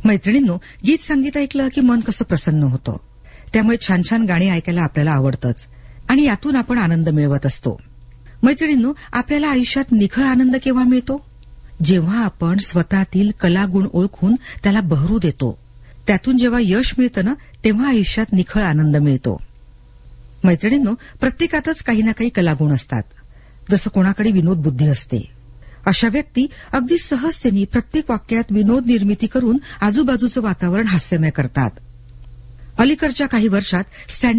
मैत्रिणींनो, गीत संगीत ऐकलं की मन कसं प्रसन्न होतं. त्यामुळे छान छान गाणी ऐकायला आपल्याला आवडतंच आणि यातून आपण आनंद मिळवत असतो. मैत्रिणींनो, आपल्याला आयुष्यात निखळ आनंद केव्हा मिळतो? जेव्हा आपण स्वतःतील कलागुण ओळखून त्याला बहरू देतो. त्यातून जेव्हा यश मिळतं ना, तेव्हा आयुष्यात निखळ आनंद मिळतो. मैत्रिणींनो, प्रत्येकातच काही ना काही कलागुण असतात. जसं कोणाकडे विनोद बुद्धी असते. अशा व्यक्ती अगदी सहजतेने प्रत्येक वाक्यात विनोद निर्मिती करून आजूबाजूचं वातावरण हास्यमय करतात. अलीकडच्या काही वर्षात